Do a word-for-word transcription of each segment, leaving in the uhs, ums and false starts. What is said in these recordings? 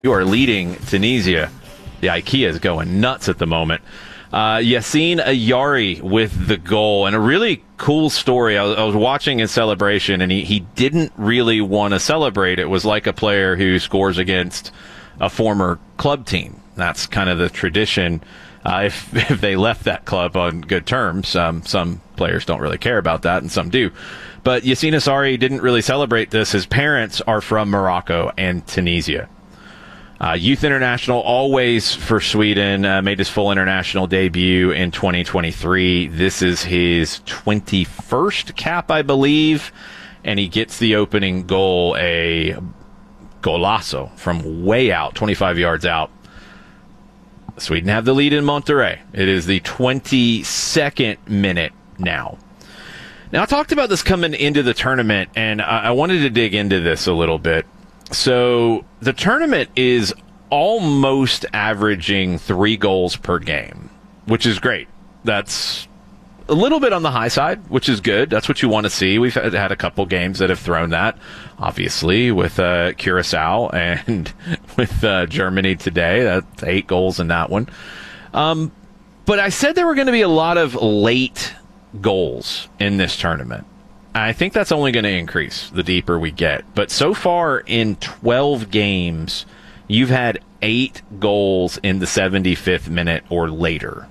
You are leading Tunisia. The IKEA is going nuts at the moment. Uh, Yassine Ayari with the goal, and a really cool story. I was, I was watching his celebration, and he, he didn't really want to celebrate. It was like a player who scores against a former club team. That's kind of the tradition. Uh, if, if they left that club on good terms, um, some players don't really care about that, and some do. But Yassine Ayari didn't really celebrate this. His parents are from Morocco and Tunisia. Uh, youth international, always for Sweden, uh, made his full international debut in twenty twenty-three. This is his twenty-first cap, I believe, and he gets the opening goal, a golazo from way out, twenty-five yards out. Sweden have the lead in Monterrey. It is the twenty-second minute now. Now, I talked about this coming into the tournament, and I, I wanted to dig into this a little bit. So the tournament is almost averaging three goals per game, which is great. That's a little bit on the high side, which is good. That's what you want to see. We've had, had a couple games that have thrown that, obviously, with uh, Curacao and with uh, Germany today. That's eight goals in that one. Um, but I said there were going to be a lot of late goals in this tournament. I think that's only going to increase the deeper we get. But so far in twelve games, you've had eight goals in the seventy-fifth minute or later.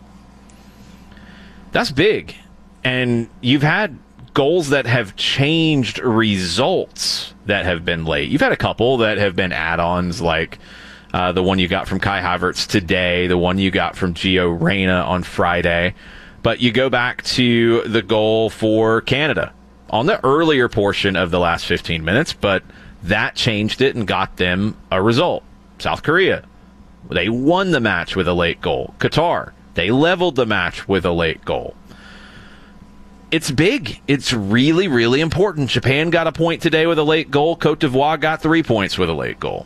That's big. And you've had goals that have changed results that have been late. You've had a couple that have been add-ons, like uh, the one you got from Kai Havertz today, the one you got from Gio Reyna on Friday. But you go back to the goal for Canada on the earlier portion of the last fifteen minutes, but that changed it and got them a result. South Korea, they won the match with a late goal. Qatar, they leveled the match with a late goal. It's big. It's really, really important. Japan got a point today with a late goal. Cote d'Ivoire got three points with a late goal.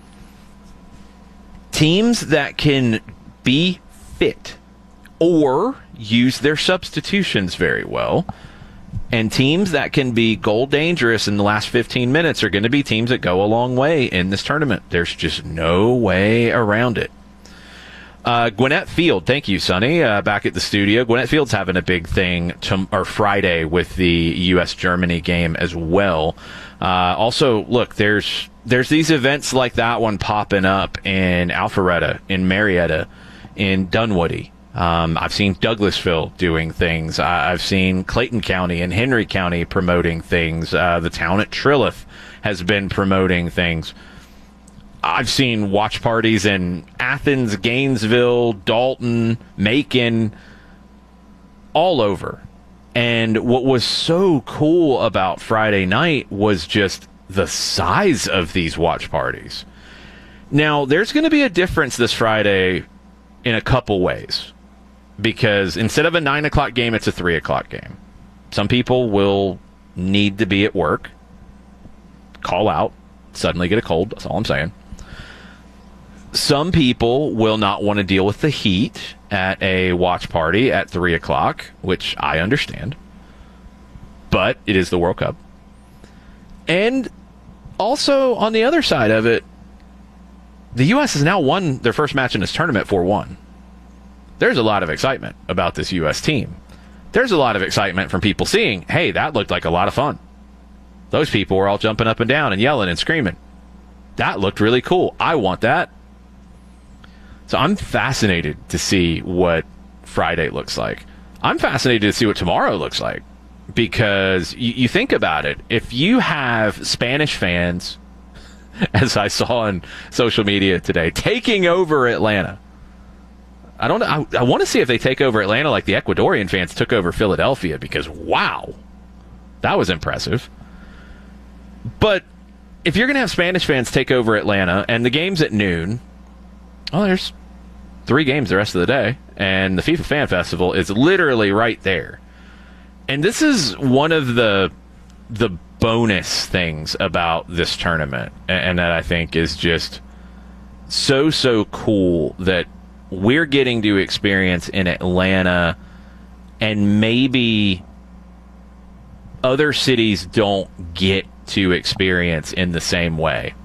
Teams that can be fit or use their substitutions very well, and teams that can be goal dangerous in the last fifteen minutes are going to be teams that go a long way in this tournament. There's just no way around it. Uh, Gwinnett Field, thank you, Sonny, uh, back at the studio. Gwinnett Field's having a big thing to, or Friday with the U S Germany game as well. Uh, also, look, there's there's these events like that one popping up in Alpharetta, in Marietta, in Dunwoody. Um, I've seen Douglasville doing things. I, I've seen Clayton County and Henry County promoting things. Uh, the town at Trilith has been promoting things. I've seen watch parties in Athens, Gainesville, Dalton, Macon, all over. And what was so cool about Friday night was just the size of these watch parties. Now, there's going to be a difference this Friday in a couple ways. Because instead of a nine o'clock game, it's a three o'clock game. Some people will need to be at work, call out, suddenly get a cold. That's all I'm saying. Some people will not want to deal with the heat at a watch party at three o'clock, which I understand. But it is the World Cup. And also, on the other side of it, the U S has now won their first match in this tournament four one. There's a lot of excitement about this U S team. There's a lot of excitement from people seeing, hey, that looked like a lot of fun. Those people were all jumping up and down and yelling and screaming. That looked really cool. I want that. So I'm fascinated to see what Friday looks like. I'm fascinated to see what tomorrow looks like. Because you, you think about it, if you have Spanish fans, as I saw on social media today, taking over Atlanta, I don't. I, I want to see if they take over Atlanta like the Ecuadorian fans took over Philadelphia, because wow, that was impressive. But if you're going to have Spanish fans take over Atlanta and the game's at noon, well, there's three games the rest of the day, and the FIFA Fan Festival is literally right there. And this is one of the the bonus things about this tournament, and that I think is just so so cool that we're getting to experience in Atlanta, and maybe other cities don't get to experience in the same way.